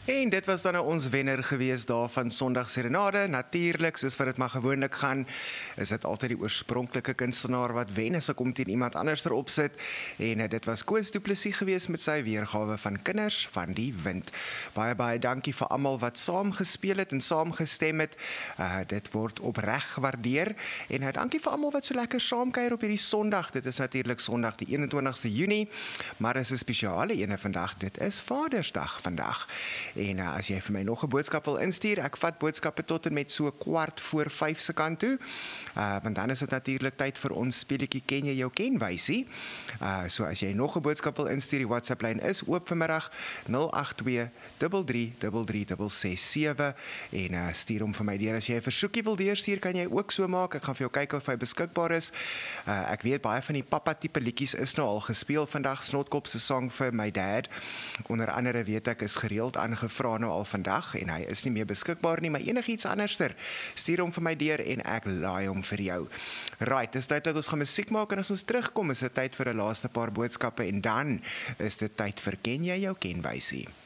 En dit was dan nou ons wenner gewees daar van Sondag Serenade. Natuurlik, soos wat dit maar gewoonlik gaan, is dit altyd die oorspronklike kunstenaar wat wen as ek kom teen iemand anders erop sit. En dit was Koos Du Plessis gewees met sy weergawe van Kinders van die Wind. Baie dankie vir almal wat saam gespeel het en saam gestem het. Dit word opreg gewaardeer. En dankie vir almal wat so lekker saamkuier op hierdie Sondag. Dit is natuurlik Sondag die 21ste Junie, maar is 'n spesiale ene vandag. Dit is Vadersdag vandag. En as jy vir my nog 'n boodskap wil instuur, ek vat boodskappe tot en met so 4:15 se kant toe, want dan is dit natuurlik tyd vir ons speletjie Ken jy jou kenwysie. So as jy nog 'n boodskap wil instuur, die WhatsApp lyn is oop vanmiddag 082 33 667 en stuur hom vir my deur. As jy 'n versoekie wil deurstuur, kan jy ook so maak. Ek gaan vir jou kyk of hy beskikbaar is. Ek weet baie van die pappa tipe liedjies is nou al gespeel vandag. Snotkop se song vir my dad, onder andere weet ek, is gereeld aangevra nou al vandag en hy is nie meer beskikbaar nie, maar enigiets anderster, stuur hom vir my deur en ek laai hom vir jou. Right, dis tyd dat ons gaan musiek maak en as ons terugkom is dit tyd vir 'n laaste paar boodskappe en dan is dit tyd vir Ken jy jou kenwysie.